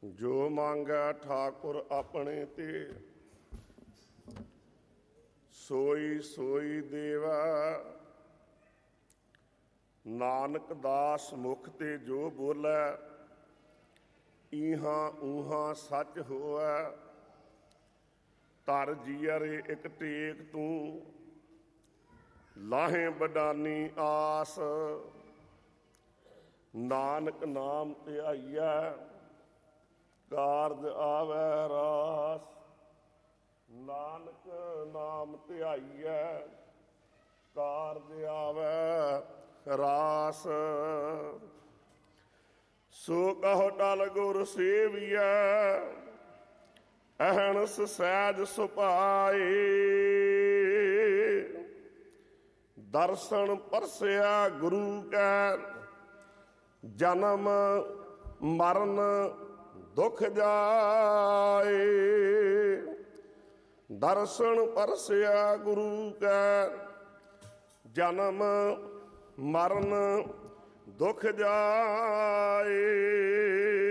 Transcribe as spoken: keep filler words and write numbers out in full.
ਜੋ ਮੰਗੈ ਠਾਕੁਰ ਆਪਣੇ ਤੇ, ਸੋਈ ਸੋਈ ਦੇਵੈ। ਨਾਨਕ ਦਾਸ ਮੁਖ ਤੇ ਜੋ ਬੋਲੈ, ਈਹਾਂ ਊਹਾਂ ਸੱਚ ਹੋਵੈ। ਧਰ ਜੀਅਰੇ ਇੱਕ ਟੇਕ ਤੂੰ, ਲਾਹੇ ਬਡਾਨੀ ਆਸ। ਨਾਨਕ ਨਾਮ ਧਿਆਈਐ, ਕਾਰਜ ਆਵੈ ਰਾਸ। ਨਾਨਕ ਨਾਮ ਧਿਆਈਐ, ਕਾਰਜ ਆਵੈ ਰਾਸ। ਸੋ ਕਹੋ ਟਲ ਗੁਰ ਸੇਵੀਐ, ਅਹਨਸ ਸਹਿਜ ਸੁਭਾਏ। ਦਰਸ਼ਨ ਪਰਸਿਆ ਗੁਰੂ ਕੈ, ਜਨਮ ਮਰਨ ਦੁਖ ਜਾਏ। ਦਰਸ਼ਨ ਪਰਸਿਆ ਗੁਰੂ ਕੈ, ਜਨਮ ਮਰਨ ਦੁਖ ਜਾਏ।